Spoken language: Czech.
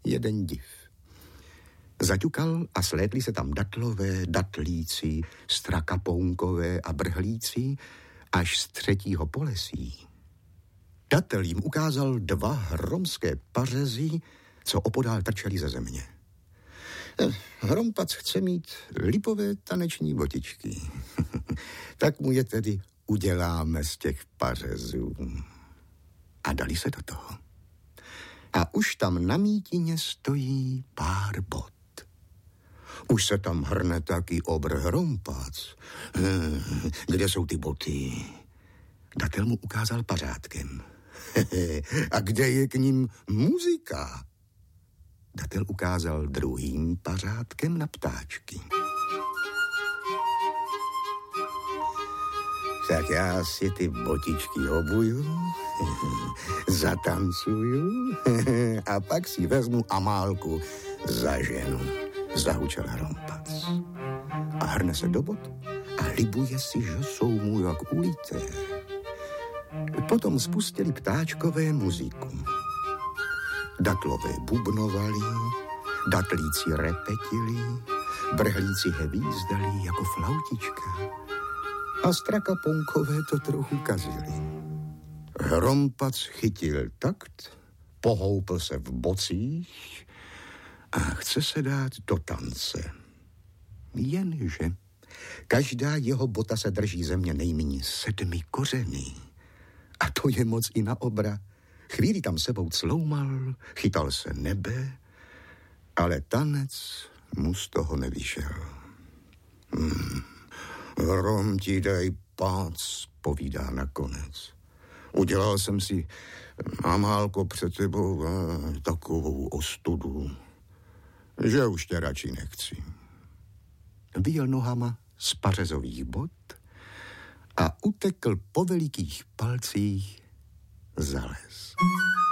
jeden div. Zaťukal a slétli se tam datlové, datlíci, strakapounkové a brhlíci až z třetího polesí. Datel jim ukázal 2 hromské pařezy, co opodál trčeli ze země. Hrompac chce mít lipové taneční botičky. Tak mu je tedy uděláme z těch pařezů. A dali se do toho. A už tam na mítině stojí pár bot. Už se tam hrne taky obr Hrompac. Kde jsou ty boty? Datel mu ukázal pařátkem. A kde je k ním muzika? Datel ukázal druhým pařátkem na ptáčky. Tak já si ty botičky obuju, zatancuju a pak si vezmu Amálku za ženu, zahučel Hrompac. A hrne se do bot a libuje si, že jsou mu jak ulité. Potom spustili ptáčkové muziku. Datlové bubnovali, datlíci repetili, brhlíci hvízdali jako flautička a strakaponkové to trochu kazili. Hrompac chytil takt, pohoupl se v bocích a chce se dát do tance. Jenže každá jeho bota se drží země nejméně 7 kořeny. A to je moc i na obra. Chvíli tam sebou cloumal, chytal se nebe, ale tanec mu z toho nevyšel. Hrom ti dej pác, povídá nakonec. Udělal jsem si, Amálko, před tebou takovou ostudu, že už tě radši nechci. Vyjel nohama z pařezových bot a utekl po velikých palcích za les.